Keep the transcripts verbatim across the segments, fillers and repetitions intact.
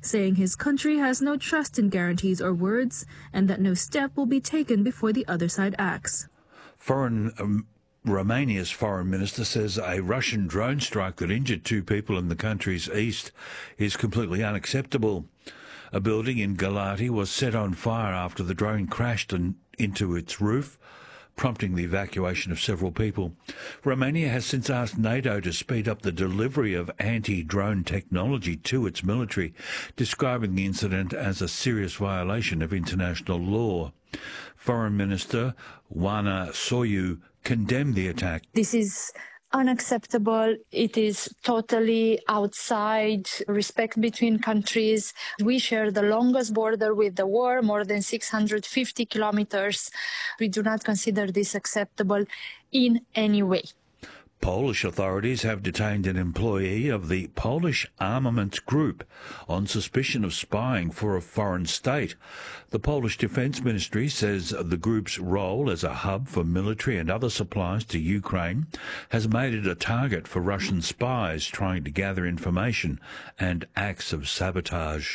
saying his country has no trust in guarantees or words and that no step will be taken before the other side acts. Foreign um, Romania's foreign minister says a Russian drone strike that injured two people in the country's east is completely unacceptable. A building in Galati was set on fire after the drone crashed in, into its roof, prompting the evacuation of several people. Romania has since asked NATO to speed up the delivery of anti-drone technology to its military, describing the incident as a serious violation of international law. Foreign Minister Oana Soiu condemned the attack. This is unacceptable. It is totally outside respect between countries. We share the longest border with the war, more than six hundred fifty kilometers. We do not consider this acceptable in any way. Polish authorities have detained an employee of the Polish Armaments Group on suspicion of spying for a foreign state. The Polish Defence Ministry says the group's role as a hub for military and other supplies to Ukraine has made it a target for Russian spies trying to gather information and acts of sabotage.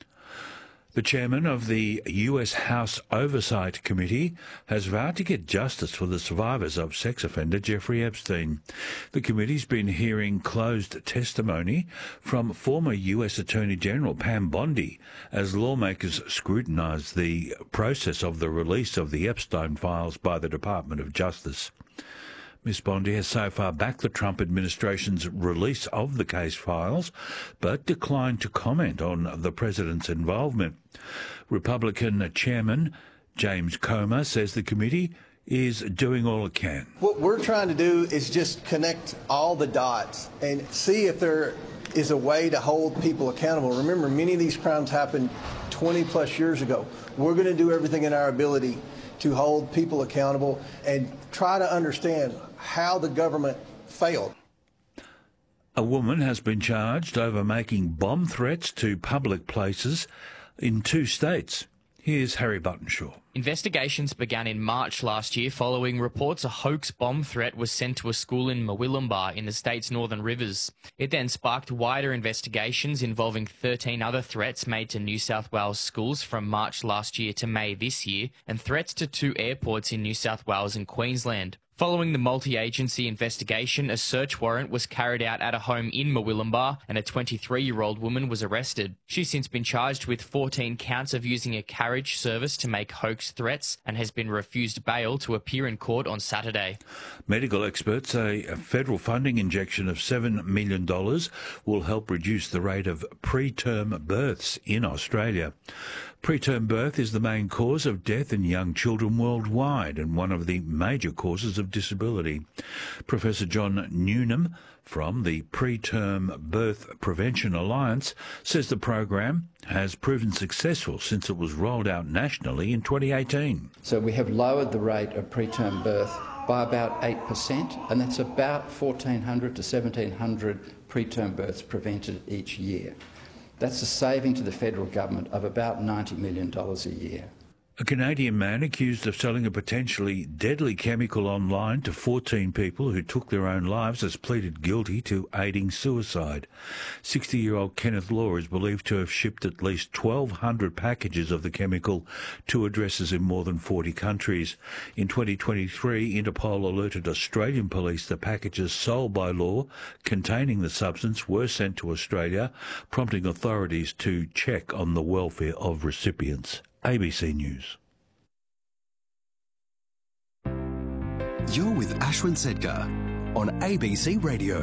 The chairman of the U S House Oversight Committee has vowed to get justice for the survivors of sex offender Jeffrey Epstein. The committee's been hearing closed testimony from former U S Attorney General Pam Bondi as lawmakers scrutinise the process of the release of the Epstein files by the Department of Justice. Miz Bondi has so far backed the Trump administration's release of the case files, but declined to comment on the president's involvement. Republican Chairman James Comer says the committee is doing all it can. What we're trying to do is just connect all the dots and see if there is a way to hold people accountable. Remember, many of these crimes happened twenty plus years ago. We're going to do everything in our ability to hold people accountable and try to understand how the government failed. A woman has been charged over making bomb threats to public places in two states. Here's Harry Buttonshaw. Investigations began in March last year following reports a hoax bomb threat was sent to a school in Murwillumbah in the state's Northern Rivers. It then sparked wider investigations involving thirteen other threats made to New South Wales schools from March last year to May this year, and threats to two airports in New South Wales and Queensland. Following the multi-agency investigation, a search warrant was carried out at a home in Murwillumbah and a twenty-three-year-old woman was arrested. She's since been charged with fourteen counts of using a carriage service to make hoax threats and has been refused bail to appear in court on Saturday. Medical experts say a federal funding injection of seven million dollars will help reduce the rate of preterm births in Australia. Preterm birth is the main cause of death in young children worldwide and one of the major causes of disability. Professor John Newnham from the Preterm Birth Prevention Alliance says the program has proven successful since it was rolled out nationally in twenty eighteen. So we have lowered the rate of preterm birth by about eight percent, and that's about fourteen hundred to seventeen hundred preterm births prevented each year. That's a saving to the federal government of about ninety million dollars a year. A Canadian man accused of selling a potentially deadly chemical online to fourteen people who took their own lives has pleaded guilty to aiding suicide. sixty-year-old Kenneth Law is believed to have shipped at least twelve hundred packages of the chemical to addresses in more than forty countries. In twenty twenty-three, Interpol alerted Australian police that packages sold by Law containing the substance were sent to Australia, prompting authorities to check on the welfare of recipients. A B C News. You're with Ashwin Sedkar on A B C Radio.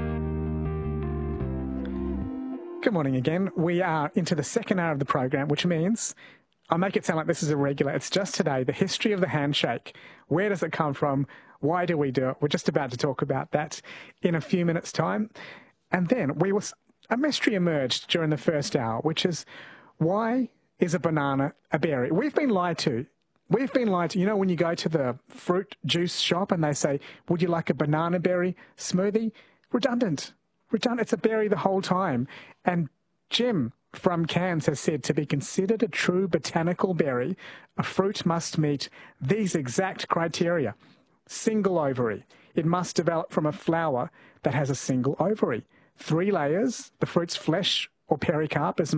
Good morning again. We are into the second hour of the program, which means I make it sound like this is a regular. It's just today, the history of the handshake. Where does it come from? Why do we do it? We're just about to talk about that in a few minutes' time. And then we was a mystery emerged during the first hour, which is why is a banana a berry? We've been lied to. We've been lied to. You know, when you go to the fruit juice shop and they say, would you like a banana berry smoothie? Redundant. Redundant. It's a berry the whole time. And Jim from Cairns has said to be considered a true botanical berry, a fruit must meet these exact criteria. Single ovary. It must develop from a flower that has a single ovary. Three layers. The fruit's flesh or pericarp is